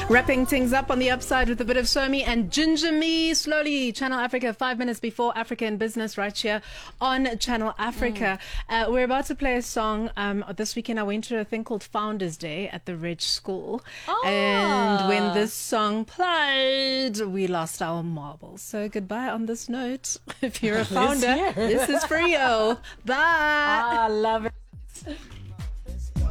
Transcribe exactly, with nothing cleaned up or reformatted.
Wrapping things up on the upside with a bit of Somi and Ginger Me. Slowly, Channel Africa, five minutes before Africa in Business, right here on Channel Africa. Mm. Uh, we're about to play a song. Um, this weekend, I went to a thing called Founders Day at the Ridge School. Oh. And when this song played, we lost our marbles. So goodbye on this note. If you're a founder, this is for you. Bye. I love it.